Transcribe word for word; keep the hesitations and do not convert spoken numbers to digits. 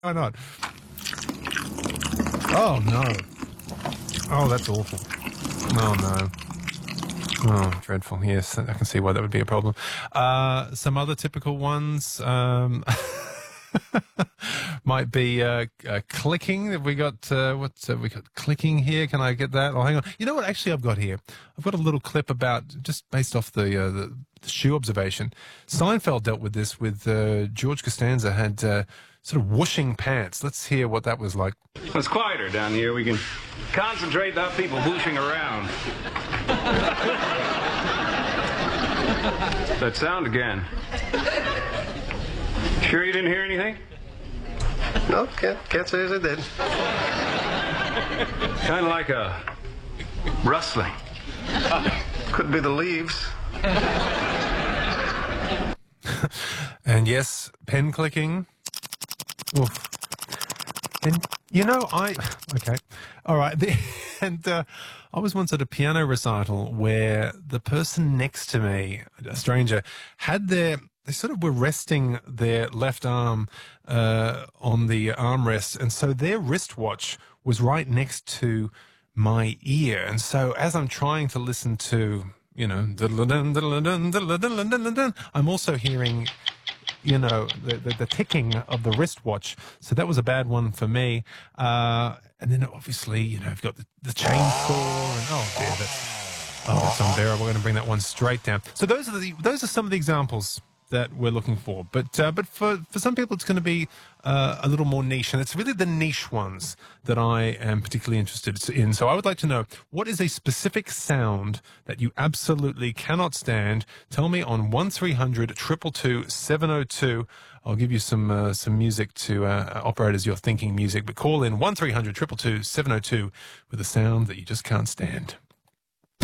Why not? Oh, no. Oh, that's awful. Oh, no. Oh, dreadful. Yes, I can see why that would be a problem. Uh, some other typical ones um, might be uh, uh, clicking. Have we got, uh, what's uh, we got clicking here? Can I get that? Oh, hang on. You know what actually I've got here? I've got a little clip about, just based off the, uh, the, the shoe observation. Seinfeld dealt with this with uh, George Costanza had uh, sort of whooshing pants. Let's hear what that was like. It's quieter down here. We can concentrate without people whooshing around. That sound again. Sure you didn't hear anything? No, can't, can't say as I did. Kind of like a rustling. Could be the leaves. And yes, pen clicking. Oof. And, you know, I... Okay. All right. The, and uh, I was once at a piano recital where the person next to me, a stranger, had their... They sort of were resting their left arm uh, on the armrest, and so their wristwatch was right next to my ear. And so as I'm trying to listen to, you know, I'm also hearing... you know, the, the, the ticking of the wristwatch. So that was a bad one for me. Uh, and then obviously, you know, I've got the, the chainsaw and, oh dear, that's, oh, that's unbearable. We're going to bring that one straight down. So those are the, those are some of the examples that we're looking for. But, uh, but for, for some people, it's going to be uh, a little more niche. And it's really the niche ones that I am particularly interested in. So I would like to know, what is a specific sound that you absolutely cannot stand? Tell me on one three hundred two two two seven oh two. I'll give you some uh, some music to uh, operate as your thinking music. But call in one three hundred two two two seven oh two with a sound that you just can't stand.